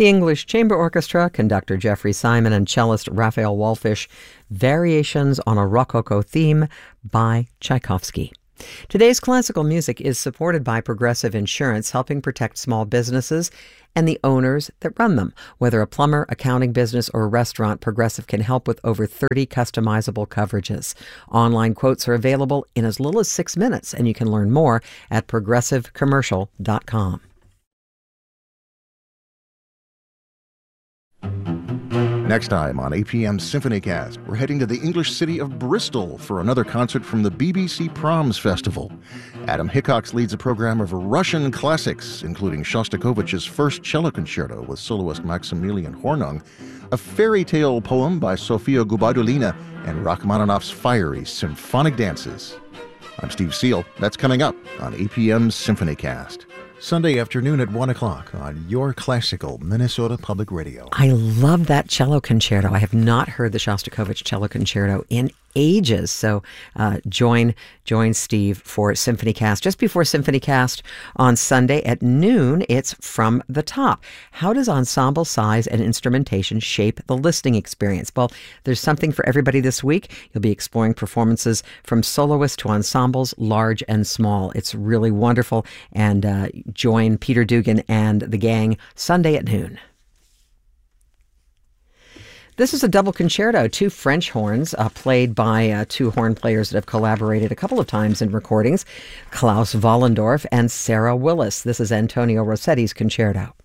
The English Chamber Orchestra, conductor Jeffrey Simon and cellist Raphael Wallfisch, Variations on a Rococo Theme by Tchaikovsky. Today's classical music is supported by Progressive Insurance, helping protect small businesses and the owners that run them. Whether a plumber, accounting business, or a restaurant, Progressive can help with over 30 customizable coverages. Online quotes are available in as little as 6 minutes, and you can learn more at progressivecommercial.com. Next time on APM SymphonyCast, we're heading to the English city of Bristol for another concert from the BBC Proms Festival. Adam Hickox leads a program of Russian classics, including Shostakovich's first cello concerto with soloist Maximilian Hornung, a fairy tale poem by Sofia Gubaidulina, and Rachmaninoff's fiery symphonic dances. I'm Steve Seal. That's coming up on APM SymphonyCast. Sunday afternoon at 1 o'clock on your classical Minnesota Public Radio. I love that cello concerto. I have not heard the Shostakovich cello concerto in ages. So join Steve for SymphonyCast. Just before SymphonyCast on Sunday at noon, it's From the Top. How does ensemble size and instrumentation shape the listening experience? Well, there's something for everybody this week. You'll be exploring performances from soloists to ensembles, large and small. It's really wonderful. And join Peter Dugan and the gang Sunday at noon. This is a double concerto, 2 French horns played by 2 horn players that have collaborated a couple of times in recordings, Klaus Wollendorf and Sarah Willis. This is Antonio Rossetti's concerto.